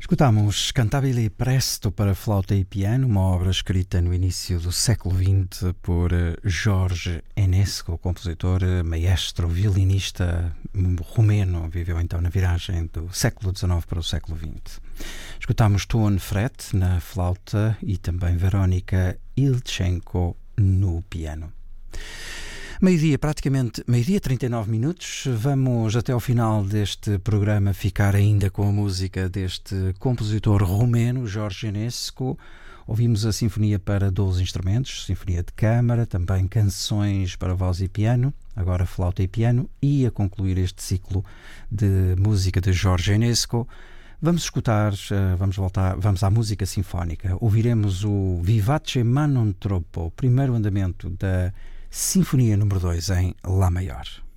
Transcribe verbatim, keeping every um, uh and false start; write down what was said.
Escutamos Cantabile Presto para flauta e piano, uma obra escrita no início do século vinte por George Enescu, compositor, maestro, violinista romeno, viveu então na viragem do século dezenove para o século vinte. Escutamos Ton Fret na flauta e também Verónica Ilchenko no piano. Meio-dia, praticamente meio-dia, trinta e nove minutos. Vamos até ao final deste programa ficar ainda com a música deste compositor romeno, George Enescu. Ouvimos a sinfonia para doze instrumentos, sinfonia de câmara, também canções para voz e piano, agora flauta e piano, e a concluir este ciclo de música de George Enescu. Vamos escutar, vamos voltar, vamos à música sinfónica. Ouviremos o Vivace ma non troppo, primeiro andamento da Sinfonia número dois em Lá maior.